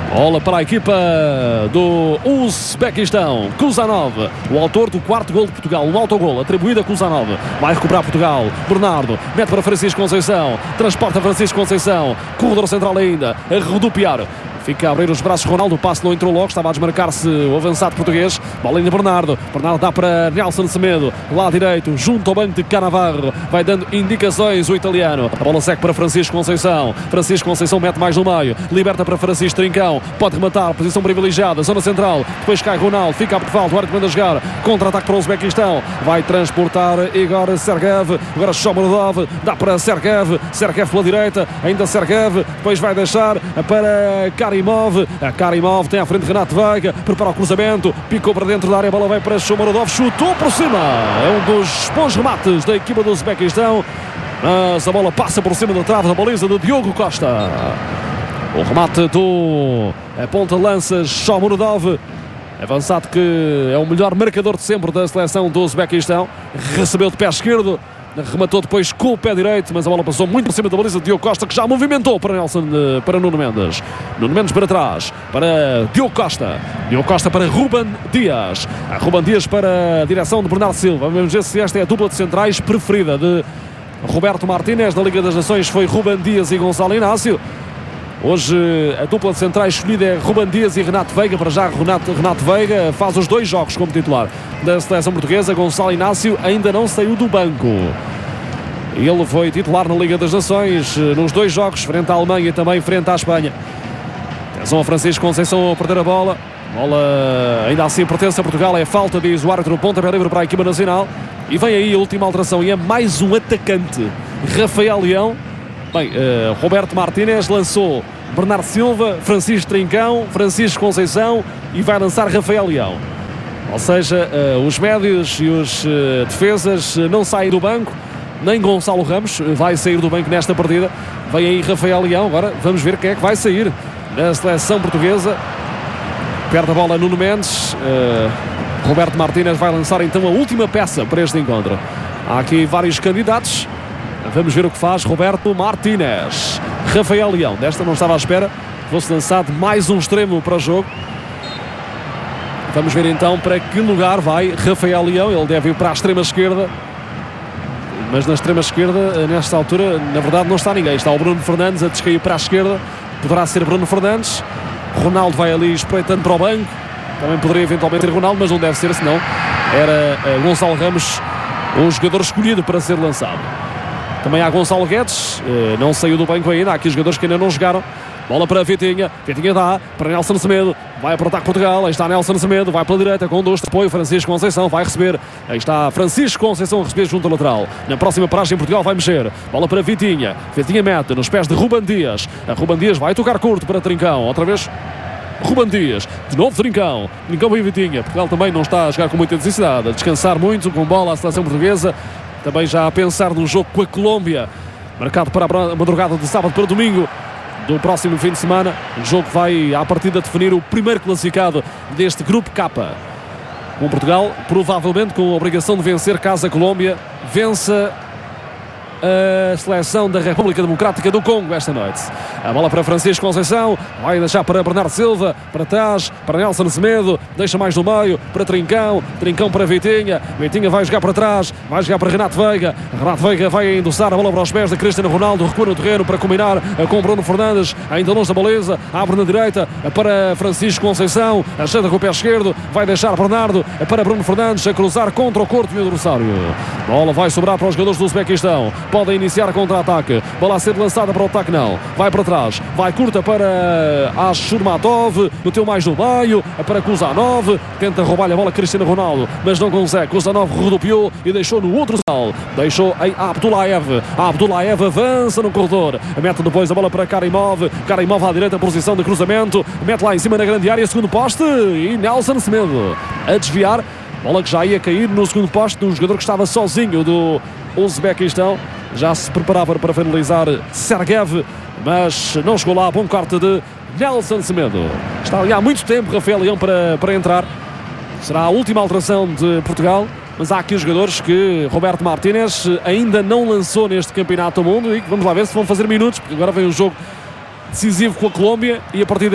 Bola para a equipa do Uzbequistão. Kuzanov, o autor do quarto gol de Portugal, um autogol atribuído a Kuzanov. Vai recuperar Portugal. Bernardo mete para Francisco Conceição, transporta Francisco Conceição, corredor central ainda a rodopiar. Fica a abrir os braços Ronaldo, o passe não entrou logo, estava a desmarcar-se o avançado português. Bola ainda Bernardo. Bernardo dá para Nelson Semedo, lado direito, junto ao banco de Cannavaro. Vai dando indicações o italiano. A bola segue para Francisco Conceição. Francisco Conceição mete mais no meio. Liberta para Francisco Trincão. Pode rematar, posição privilegiada, zona central. Depois cai Ronaldo, fica a portal, o árbitro manda jogar. Contra-ataque para o Uzbequistão. Vai transportar Igor Sergev. Agora Shomurodov, dá para Sergev. Sergev pela direita, ainda Sergev. Depois vai deixar para Karimov. A Karimov tem à frente Renato Veiga, prepara o cruzamento, picou para dentro da área, a bola vai para Shomurodov, chutou por cima. É um dos bons remates da equipa do Uzbequistão, mas a bola passa por cima da trave da baliza de Diogo Costa. O remate do ponta-lança Shomurodov, avançado que é o melhor marcador de sempre da seleção do Uzbequistão. Recebeu de pé esquerdo, rematou depois com o pé direito, mas a bola passou muito por cima da baliza de Diogo Costa, que já movimentou para para Nuno Mendes. Nuno Mendes para trás, para Diogo Costa. Diogo Costa para Ruben Dias. Ruben Dias para a direção de Bernardo Silva. Vamos ver se esta é a dupla de centrais preferida de Roberto Martínez. Na Liga das Nações foi Ruben Dias e Gonçalo Inácio. Hoje a dupla de centrais escolhida é Ruben Dias e Renato Veiga. Para já Renato Veiga faz os dois jogos como titular da seleção portuguesa. Gonçalo Inácio ainda não saiu do banco. Ele foi titular na Liga das Nações nos dois jogos, frente à Alemanha e também frente à Espanha. Atenção a Francisco Conceição a perder a bola. Bola ainda assim pertence a Portugal. É falta, diz o árbitro, pontapé livre para a equipa nacional. E vem aí a última alteração e é mais um atacante, Rafael Leão. Bem, Roberto Martínez lançou Bernardo Silva, Francisco Trincão, Francisco Conceição e vai lançar Rafael Leão. Ou seja, os médios e os defesas não saem do banco, nem Gonçalo Ramos vai sair do banco nesta partida. Vem aí Rafael Leão, agora vamos ver quem é que vai sair na seleção portuguesa. Perde a bola Nuno Mendes. Roberto Martínez vai lançar então a última peça para este encontro. Há aqui vários candidatos. Vamos ver o que faz Roberto Martínez. Rafael Leão, desta não estava à espera, fosse lançado mais um extremo para o jogo. Vamos ver então para que lugar vai Rafael Leão. Ele deve ir para a extrema esquerda, mas na extrema esquerda, nesta altura, na verdade não está ninguém. Está o Bruno Fernandes a descair para a esquerda. Poderá ser Bruno Fernandes. Ronaldo vai ali espreitando para o banco. Também poderia eventualmente ser Ronaldo, mas não deve ser, senão era Gonçalo Ramos o jogador escolhido para ser lançado. Também há Gonçalo Guedes, não saiu do banco ainda. Há aqui jogadores que ainda não jogaram. Bola para Vitinha. Vitinha dá para Nelson Semedo. Vai aprontar Portugal. Aí está Nelson Semedo. Vai pela direita. Conduz de apoio. Francisco Conceição vai receber. Aí está Francisco Conceição a receber junto ao lateral. Na próxima paragem Portugal vai mexer. Bola para Vitinha. Vitinha mete nos pés de Ruben Dias. A Ruben Dias vai tocar curto para Trincão. Outra vez Ruben Dias. De novo Trincão. Trincão e Vitinha. Portugal também não está a jogar com muita intensidade. A descansar muito com bola a seleção portuguesa. Também já a pensar no jogo com a Colômbia, marcado para a madrugada de sábado para domingo do próximo fim de semana. O jogo vai à partida definir o primeiro classificado deste grupo K. Com Portugal provavelmente com a obrigação de vencer caso a Colômbia vença a seleção da República Democrática do Congo esta noite. A bola para Francisco Conceição, vai deixar para Bernardo Silva, para trás, para Nelson Semedo, deixa mais no meio, para Trincão, Trincão para Vitinha, Vitinha vai jogar para trás, vai jogar para Renato Veiga, Renato Veiga vai endossar a bola para os pés de Cristiano Ronaldo, recua no terreno para combinar com Bruno Fernandes, ainda longe da baliza, abre na direita para Francisco Conceição, ajeita com o pé esquerdo, vai deixar Bernardo para Bruno Fernandes, a cruzar contra o corpo do adversário. Bola vai sobrar para os jogadores do Uzbequistão. Podem iniciar contra-ataque. Bola a ser lançada para o ataque, não. Vai para trás. Vai curta para Ashurmatov. Meteu mais no meio. Para Kuzanov. Tenta roubar-lhe a bola Cristiano Ronaldo, mas não consegue. Kuzanov rodopiou e deixou no outro sal. Deixou em Abdullaev. Abdullaev avança no corredor. Mete depois a bola para Karimov. Karimov à direita, posição de cruzamento. Mete lá em cima na grande área, segundo poste. E Nelson Semedo a desviar. Bola que já ia cair no segundo poste de um jogador que estava sozinho do Uzbequistão. Já se preparava para finalizar Sergev, mas não chegou lá. Bom corte de Nelson Semedo. Está ali há muito tempo Rafael Leão para entrar. Será a última alteração de Portugal. Mas há aqui os jogadores que Roberto Martínez ainda não lançou neste campeonato do mundo. E vamos lá ver se vão fazer minutos, porque agora vem um jogo decisivo com a Colômbia e a partir daí